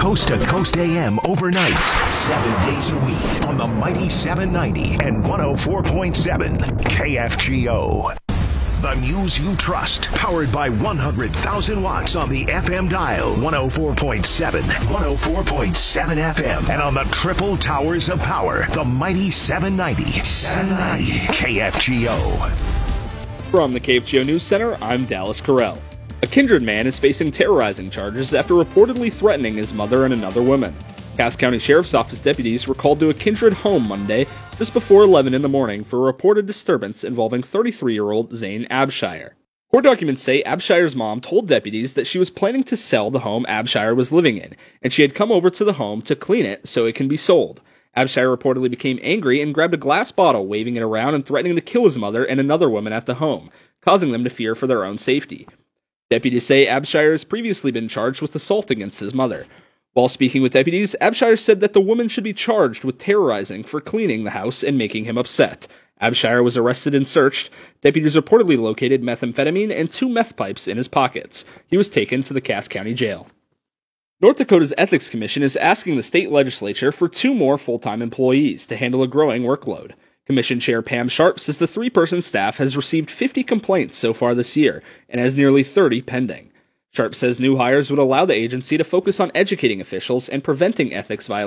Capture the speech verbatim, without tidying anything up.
Coast to Coast A M overnight, seven days a week on the mighty seven ninety and one oh four point seven K F G O. The news you trust, powered by one hundred thousand watts on the F M dial, one oh four point seven, one oh four point seven F M, and on the triple towers of power, the mighty seven ninety, seven ninety K F G O. From the K F G O News Center, I'm Dallas Carell. A Kindred man is facing terrorizing charges after reportedly threatening his mother and another woman. Cass County Sheriff's Office deputies were called to a Kindred home Monday just before eleven in the morning for a reported disturbance involving thirty-three-year-old Zane Abshire. Court documents say Abshire's mom told deputies that she was planning to sell the home Abshire was living in, and she had come over to the home to clean it so it can be sold. Abshire reportedly became angry and grabbed a glass bottle, waving it around and threatening to kill his mother and another woman at the home, causing them to fear for their own safety. Deputies say Abshire has previously been charged with assault against his mother. While speaking with deputies, Abshire said that the woman should be charged with terrorizing for cleaning the house and making him upset. Abshire was arrested and searched. Deputies reportedly located methamphetamine and two meth pipes in his pockets. He was taken to the Cass County Jail. North Dakota's Ethics Commission is asking the state legislature for two more full-time employees to handle a growing workload. Commission Chair Pam Sharp says the three-person staff has received fifty complaints so far this year and has nearly thirty pending. Sharp says new hires would allow the agency to focus on educating officials and preventing ethics violations